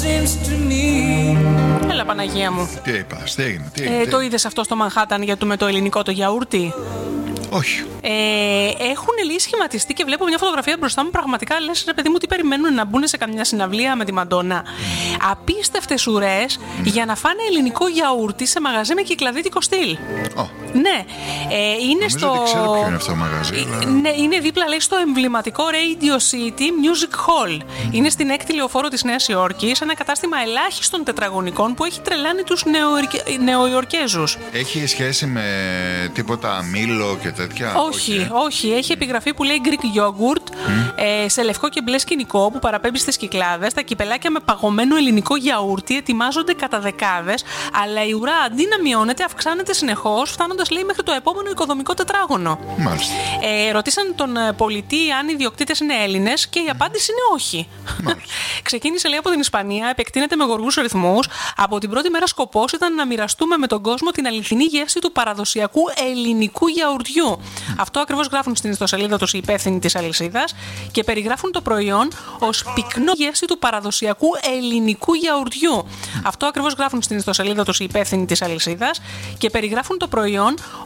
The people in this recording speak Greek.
Έλα Παναγία μου. Τι είπα, τι έγινε. Το είδες αυτό στο Μανχάταν με το ελληνικό το γιαούρτι? Όχι. Έχουν λίγο σχηματιστεί και βλέπω μια φωτογραφία μπροστά μου. Πραγματικά λες ρε παιδί μου, τι περιμένουν να μπουν σε καμιά συναυλία με τη Μαντόνα. Απίστευτες ουρές για να φάνε ελληνικό γιαούρτι σε μαγαζί με κυκλαδίτικο στυλ. Ναι. Είναι νομίζω ότι ξέρω ποιο είναι αυτό το μαγαζί. Ναι, είναι δίπλα, λέει, στο εμβληματικό Radio City Music Hall. Είναι στην 6η λεωφόρο της Νέας Υόρκης, ένα κατάστημα ελάχιστων τετραγωνικών που έχει τρελάνει τους Νεοϊορκέζους. Έχει σχέση με τίποτα μήλο και τέτοια? Όχι. Έχει επιγραφή που λέει Greek yogurt σε λευκό και μπλε σκηνικό που παραπέμπει στις κυκλάδες. Τα κυπελάκια με παγωμένο ελληνικό γιαούρτι ετοιμάζονται κατά δεκάδες, αλλά η ουρά αντί να μειώνεται αυξάνεται συνεχώς, φτάνοντας, λέει, μέχρι το επόμενο οικοδομικό τετράγωνο. Μάλιστα. Ρωτήσαν τον πολιτή αν οι ιδιοκτήτες είναι Έλληνες και η απάντηση είναι όχι. Ξεκίνησε, λέει, από την Ισπανία, επεκτείνεται με γοργούς ρυθμούς. Από την πρώτη μέρα σκοπός ήταν να μοιραστούμε με τον κόσμο την αληθινή γεύση του παραδοσιακού ελληνικού γιαουρτιού. Αυτό ακριβώς γράφουν στην ιστοσελίδα τους οι υπεύθυνοι της αλυσίδας και περιγράφουν το προϊόν ως πυκνό γεύση του παραδοσιακού ελληνικού γιαουρτιού. Αυτό ακριβώς γράφουν στην ιστοσελίδα τους οι υπεύθυνοι της αλυσίδας και περιγράφουν το προϊόν